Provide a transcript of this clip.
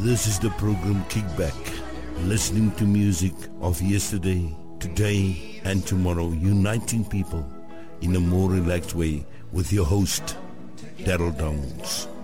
This is the program Kickback, listening to music of yesterday, today and tomorrow, uniting people in a more relaxed way with your host, Daryl Downs.